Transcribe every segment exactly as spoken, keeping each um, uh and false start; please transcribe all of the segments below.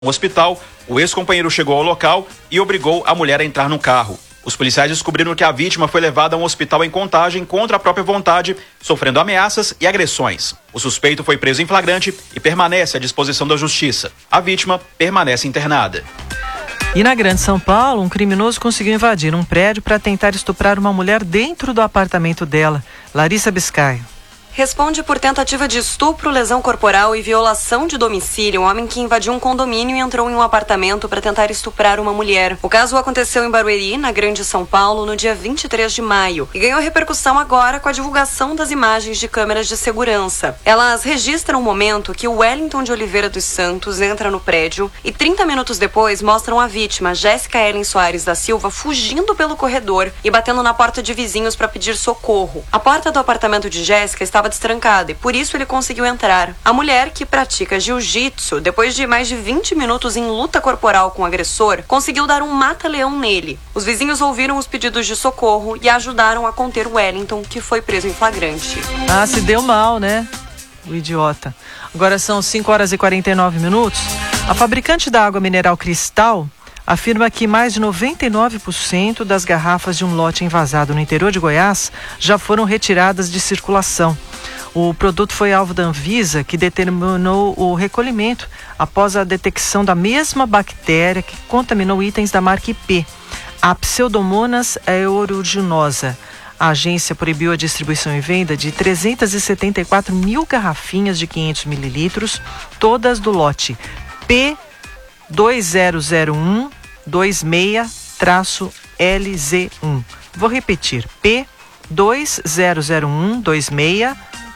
No hospital, o ex-companheiro chegou ao local e obrigou a mulher a entrar no carro. Os policiais descobriram que a vítima foi levada a um hospital em Contagem contra a própria vontade, sofrendo ameaças e agressões. O suspeito foi preso em flagrante e permanece à disposição da justiça. A vítima permanece internada. E na Grande São Paulo, um criminoso conseguiu invadir um prédio para tentar estuprar uma mulher dentro do apartamento dela. Larissa Biscaio. Responde por tentativa de estupro, lesão corporal e violação de domicílio um homem que invadiu um condomínio e entrou em um apartamento para tentar estuprar uma mulher. O caso aconteceu em Barueri, na Grande São Paulo, no dia vinte e três de maio e ganhou repercussão agora com a divulgação das imagens de câmeras de segurança. Elas registram o momento que o Wellington de Oliveira dos Santos entra no prédio e trinta minutos depois mostram a vítima, Jéssica Ellen Soares da Silva, fugindo pelo corredor e batendo na porta de vizinhos para pedir socorro. A porta do apartamento de Jéssica estava destrancada e por isso ele conseguiu entrar. A mulher, que pratica jiu-jitsu, depois de mais de vinte minutos em luta corporal com o agressor, conseguiu dar um mata-leão nele. Os vizinhos ouviram os pedidos de socorro e ajudaram a conter o Wellington, que foi preso em flagrante. Ah, se deu mal, né? O idiota. Agora são cinco horas e quarenta e nove minutos. A fabricante da água mineral Cristal afirma que mais de noventa e nove por cento das garrafas de um lote envasado no interior de Goiás já foram retiradas de circulação. O produto foi alvo da Anvisa, que determinou o recolhimento após a detecção da mesma bactéria que contaminou itens da marca I P, a Pseudomonas aeruginosa. A agência proibiu a distribuição e venda de trezentas e setenta e quatro mil garrafinhas de quinhentos mililitros, todas do lote P dois zero zero um dois seis L Z um. Vou repetir, P dois zero zero um dois seis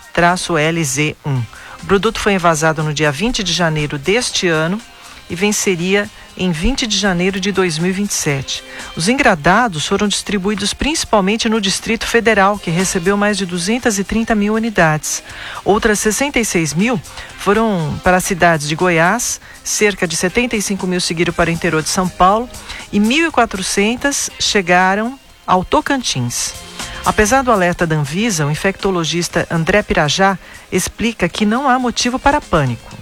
L Z um. O produto foi envasado no dia vinte de janeiro deste ano e venceria em vinte de janeiro de dois mil e vinte e sete. Os engradados foram distribuídos principalmente no Distrito Federal, que recebeu mais de duzentas e trinta mil unidades. Outras sessenta e seis mil foram para as cidades de Goiás, cerca de setenta e cinco mil seguiram para o interior de São Paulo e mil e quatrocentas chegaram ao Tocantins. Apesar do alerta da Anvisa, o infectologista André Pirajá explica que não há motivo para pânico.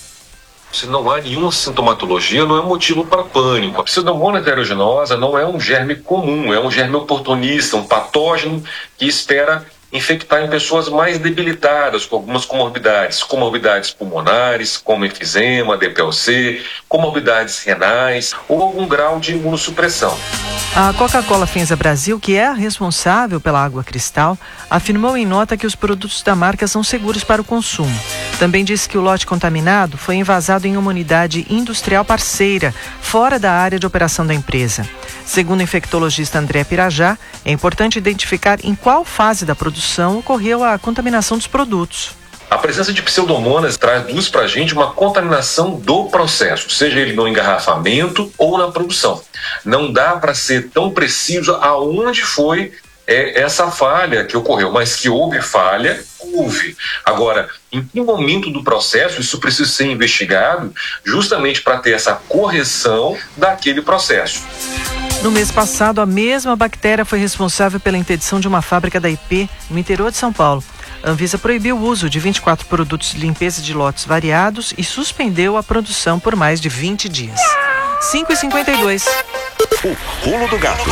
Se não há nenhuma sintomatologia, não é motivo para pânico. A Pseudomonas aeruginosa não é um germe comum, é um germe oportunista, um patógeno que espera infectar em pessoas mais debilitadas, com algumas comorbidades, comorbidades pulmonares, como enfisema, D P O C, comorbidades renais ou algum grau de imunossupressão. A Coca-Cola Fenza Brasil, que é a responsável pela água Cristal, afirmou em nota que os produtos da marca são seguros para o consumo. Também disse que o lote contaminado foi envasado em uma unidade industrial parceira, fora da área de operação da empresa. Segundo o infectologista André Pirajá, é importante identificar em qual fase da produção ocorreu a contaminação dos produtos. A presença de pseudomonas traduz para a gente uma contaminação do processo, seja ele no engarrafamento ou na produção. Não dá para ser tão preciso aonde foi é, essa falha que ocorreu, mas que houve falha, houve. Agora, em que momento do processo isso precisa ser investigado justamente para ter essa correção daquele processo. No mês passado, a mesma bactéria foi responsável pela interdição de uma fábrica da I P no interior de São Paulo. A Anvisa proibiu o uso de vinte e quatro produtos de limpeza de lotes variados e suspendeu a produção por mais de vinte dias. cinco e cinquenta e dois. O pulo do gato.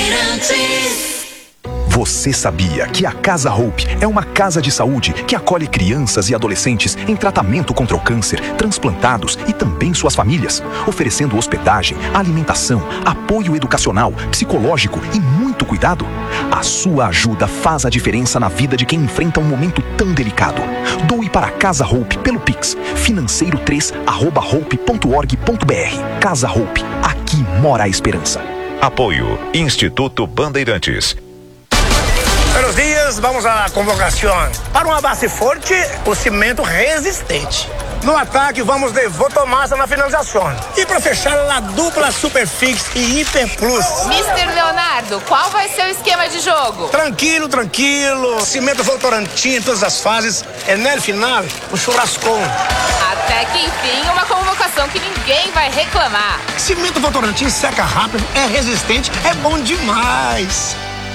Você sabia que a Casa Hope é uma casa de saúde que acolhe crianças e adolescentes em tratamento contra o câncer, transplantados e também suas famílias, oferecendo hospedagem, alimentação, apoio educacional, psicológico e muito cuidado? A sua ajuda faz a diferença na vida de quem enfrenta um momento tão delicado. Doe para a Casa Hope pelo Pix, financeiro três arroba hope ponto org ponto br. Casa Hope, aqui mora a esperança. Apoio Instituto Bandeirantes. Buenos dias, vamos à convocação. Para uma base forte, o cimento resistente. No ataque, vamos de Votomassa na finalização. E para fechar, a dupla Superfix e Hiper Plus. mister Leonardo, qual vai ser o esquema de jogo? Tranquilo, tranquilo. Cimento Votorantim em todas as fases. É no final, o churrascão. Até que enfim, uma convocação que ninguém vai reclamar. Cimento Votorantim seca rápido, é resistente, é bom demais.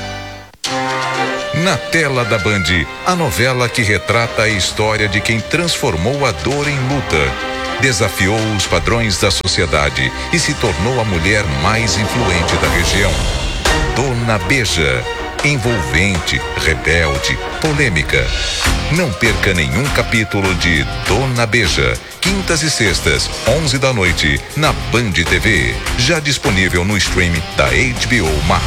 Na tela da Band, a novela que retrata a história de quem transformou a dor em luta. desafiou os padrões da sociedade e se tornou a mulher mais influente da região. Dona Beija, envolvente, rebelde, polêmica. Não perca nenhum capítulo de Dona Beija, quintas e sextas, onze da noite, na Band T V, já disponível no streaming da H B O Max.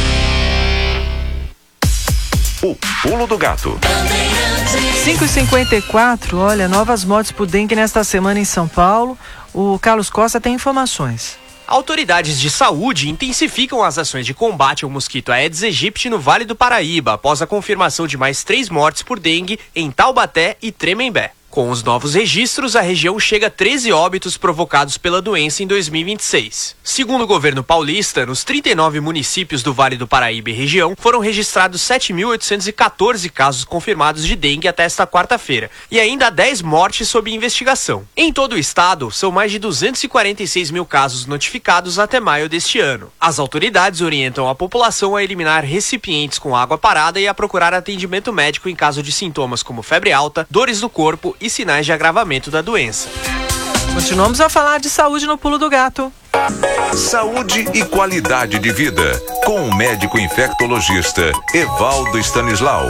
O Pulo do Gato. cinco e cinquenta e quatro, olha, novas mortes por dengue nesta semana em São Paulo. O Carlos Costa tem informações. Autoridades de saúde intensificam as ações de combate ao mosquito Aedes aegypti no Vale do Paraíba, após a confirmação de mais três mortes por dengue em Taubaté e Tremembé. Com os novos registros, a região chega a treze óbitos provocados pela doença em dois mil e vinte e seis. Segundo o governo paulista, nos trinta e nove municípios do Vale do Paraíba e região, foram registrados sete mil oitocentos e quatorze casos confirmados de dengue até esta quarta-feira, e ainda há dez mortes sob investigação. Em todo o estado, são mais de duzentos e quarenta e seis mil casos notificados até maio deste ano. As autoridades orientam a população a eliminar recipientes com água parada e a procurar atendimento médico em caso de sintomas como febre alta, dores no corpo e sinais de agravamento da doença. Continuamos a falar de saúde no Pulo do Gato. Saúde e qualidade de vida, com o médico infectologista Evaldo Stanislau.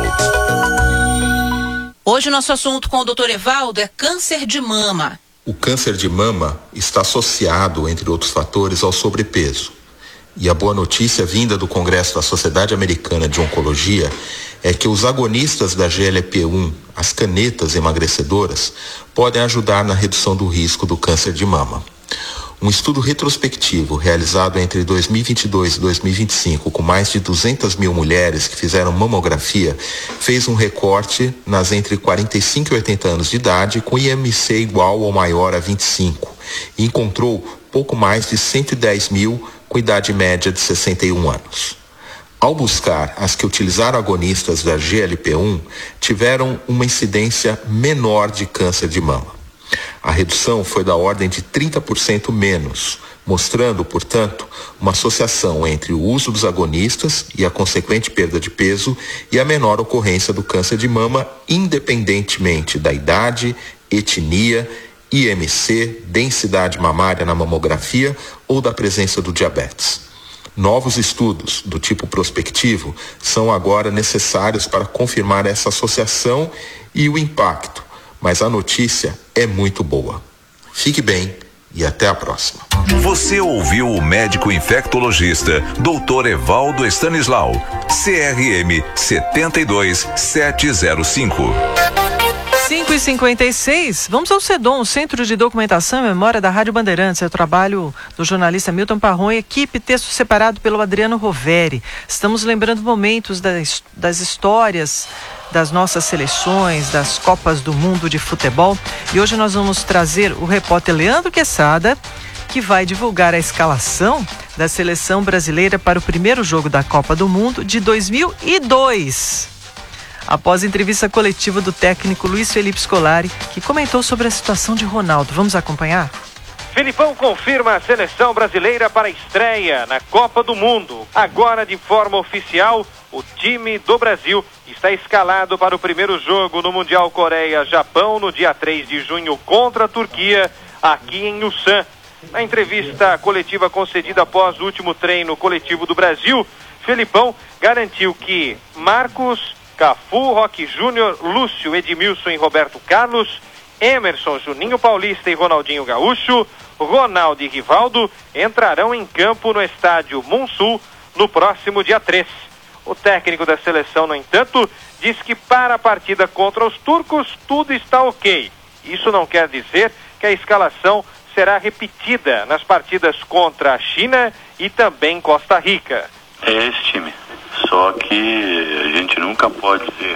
Hoje o nosso assunto com o doutor Evaldo é câncer de mama. O câncer de mama está associado, entre outros fatores, ao sobrepeso. E a boa notícia vinda do Congresso da Sociedade Americana de Oncologia é que os agonistas da G L P um, as canetas emagrecedoras, podem ajudar na redução do risco do câncer de mama. Um estudo retrospectivo realizado entre dois mil e vinte e dois e dois mil e vinte e cinco com mais de duzentas mil mulheres que fizeram mamografia fez um recorte nas entre quarenta e cinco e oitenta anos de idade com I M C igual ou maior a vinte e cinco e encontrou pouco mais de cento e dez mil com idade média de sessenta e um anos. Ao buscar as que utilizaram agonistas da G L P um, tiveram uma incidência menor de câncer de mama. A redução foi da ordem de trinta por cento menos, mostrando, portanto, uma associação entre o uso dos agonistas e a consequente perda de peso e a menor ocorrência do câncer de mama, independentemente da idade, etnia, I M C, densidade mamária na mamografia ou da presença do diabetes. Novos estudos do tipo prospectivo são agora necessários para confirmar essa associação e o impacto, mas a notícia é muito boa. Fique bem e até a próxima. Você ouviu o médico infectologista doutor Evaldo Stanislau, C R M sete dois sete zero cinco. cinco e cinquenta e seis, vamos ao CEDOM, o Centro de Documentação e Memória da Rádio Bandeirantes. É o trabalho do jornalista Milton Parron e equipe, texto separado pelo Adriano Roveri. Estamos lembrando momentos das, das histórias das nossas seleções, das Copas do Mundo de Futebol. E hoje nós vamos trazer o repórter Leandro Quesada, que vai divulgar a escalação da seleção brasileira para o primeiro jogo da Copa do Mundo de dois mil e dois. Após a entrevista coletiva do técnico Luiz Felipe Scolari, que comentou sobre a situação de Ronaldo. Vamos acompanhar? Filipão confirma a seleção brasileira para a estreia na Copa do Mundo. Agora, de forma oficial, o time do Brasil está escalado para o primeiro jogo no Mundial Coreia-Japão no dia três de junho contra a Turquia, aqui em Ulsan. Na entrevista coletiva concedida após o último treino coletivo do Brasil, Felipão garantiu que Marcos, Cafu, Roque Júnior, Lúcio, Edmilson e Roberto Carlos, Emerson, Juninho Paulista e Ronaldinho Gaúcho, Ronaldo e Rivaldo entrarão em campo no estádio Monsul no próximo dia três. O técnico da seleção, no entanto, diz que para a partida contra os turcos tudo está ok. Isso não quer dizer que a escalação será repetida nas partidas contra a China e também Costa Rica. É esse time, só que a gente nunca pode ser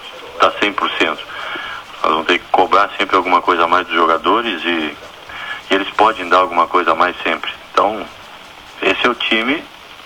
tá cem por cento. Nós vamos ter que cobrar sempre alguma coisa a mais dos jogadores e, e eles podem dar alguma coisa a mais sempre. Então, esse é o time,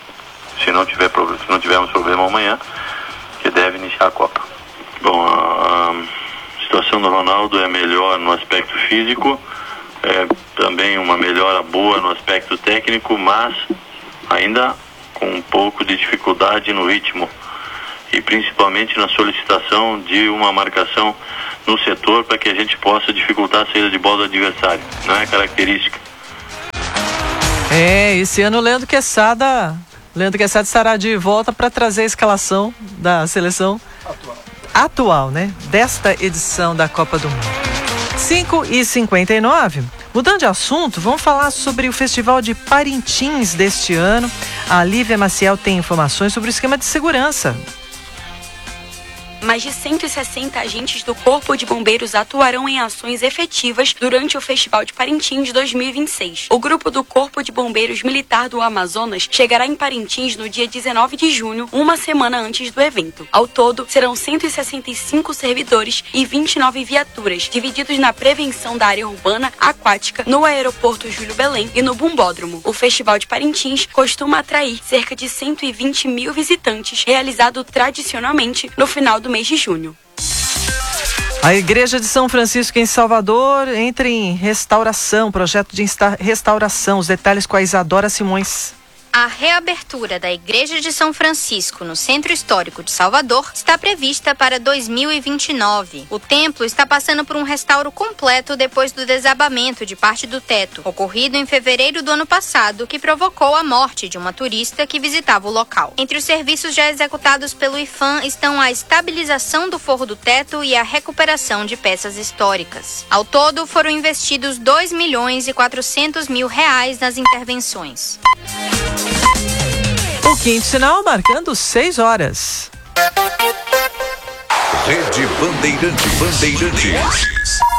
se não, tiver, se não tivermos problema amanhã, que deve iniciar a Copa. Bom, a, a situação do Ronaldo é melhor no aspecto físico, é também uma melhora boa no aspecto técnico, mas ainda com um pouco de dificuldade no ritmo e principalmente na solicitação de uma marcação no setor para que a gente possa dificultar a saída de bola do adversário. Não é característica. É, esse ano o Leandro Quesada, Leandro Quesada estará de volta para trazer a escalação da seleção atual. atual, né? Desta edição da Copa do Mundo. cinco e cinquenta e nove. Mudando de assunto, vamos falar sobre o Festival de Parintins deste ano. A Lívia Maciel tem informações sobre o esquema de segurança. Mais de cento e sessenta agentes do Corpo de Bombeiros atuarão em ações efetivas durante o Festival de Parintins de dois mil e vinte e seis. O grupo do Corpo de Bombeiros Militar do Amazonas chegará em Parintins no dia dezenove de junho, uma semana antes do evento. Ao todo, serão cento e sessenta e cinco servidores e vinte e nove viaturas, divididos na prevenção da área urbana, aquática, no aeroporto Júlio Belém e no Bumbódromo. O Festival de Parintins costuma atrair cerca de cento e vinte mil visitantes, realizado tradicionalmente no final do mês de junho. A Igreja de São Francisco em Salvador entra em restauração, projeto de restauração. Os detalhes com a Isadora Simões. A reabertura da Igreja de São Francisco no Centro Histórico de Salvador está prevista para dois mil e vinte e nove. O templo está passando por um restauro completo depois do desabamento de parte do teto, ocorrido em fevereiro do ano passado, que provocou a morte de uma turista que visitava o local. Entre os serviços já executados pelo I F A M estão a estabilização do forro do teto e a recuperação de peças históricas. Ao todo, foram investidos dois milhões e quatrocentos mil reais nas intervenções. O quinto sinal marcando seis horas. Rede Bandeirantes. Bandeirantes.